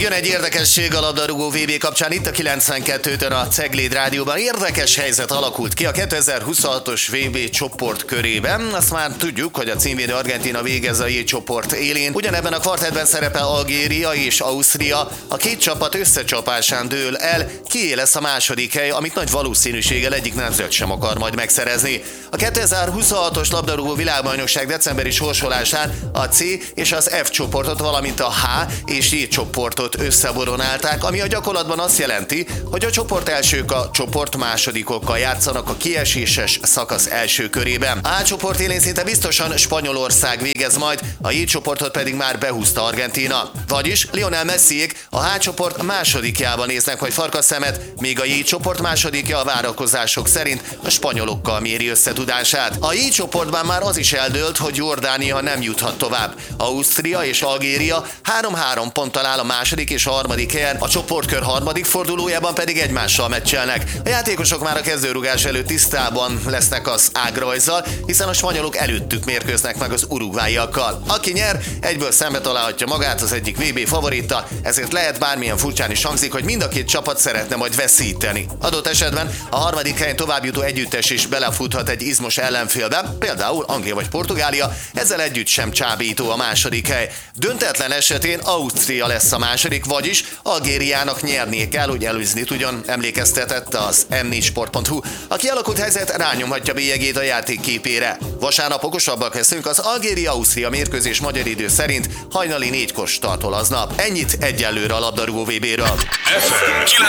Jön egy érdekesség a labdarúgó VB kapcsán itt a 92-tön a Cegléd Rádióban. Érdekes helyzet alakult ki a 2026-os VB csoport körében. Azt már tudjuk, hogy a címvédő Argentína végez a J csoport élén. Ugyanebben a kvartettben szerepel Algéria és Ausztria. A két csapat összecsapásán dől el, kié lesz a második hely, amit nagy valószínűséggel egyik nemzet sem akar majd megszerezni. A 2026-os labdarúgó világbajnokság decemberi sorsolásán a C és az F csoportot, valamint a H és J csoportot összeboronálták, ami a gyakorlatban azt jelenti, hogy a csoport elsők a csoport másodikokkal játszanak a kieséses szakasz első körében. A H csoport élén szinte biztosan Spanyolország végez majd, a J csoportot pedig már behúzta Argentína. Vagyis Lionel Messiék a H csoport másodikjában néznek majd farkasszemet, míg a J csoport másodikja a várakozások szerint a spanyolokkal méri összetudását. A J csoportban már az is eldőlt, hogy Jordánia nem juthat tovább. Ausztria és Algéria 3-3 ponttal áll a második és a harmadik helyen, a csoportkör harmadik fordulójában pedig egymással meccselnek. A játékosok már a kezdőrugás előtt tisztában lesznek az ágrajzzal, hiszen a spanyolok előttük mérkőznek meg az urugváiakkal. Aki nyer, egyből szembe találhatja magát az egyik VB favorita, ezért lehet, bármilyen furcsán is hangzik, hogy mind a két csapat szeretne majd veszíteni. Adott esetben a harmadik helyen továbbjutó együttes is belefuthat egy izmos ellenfélbe, például Anglia vagy Portugália, ezzel együtt sem csábító a második hely. Döntetlen esetén Ausztria lesz a második, vagyis Algériának nyernie kell, hogy előzni tudjon, emlékeztetett az m4sport.hu. A kialakult helyzet rányomhatja bélyegét a játék képére. Vasárnap okosabbak leszünk, az Algéria-Ausztria mérkőzés magyar idő szerint hajnali 4-kor startol aznap. Ennyit egyelőre a labdarúgó VB-ről.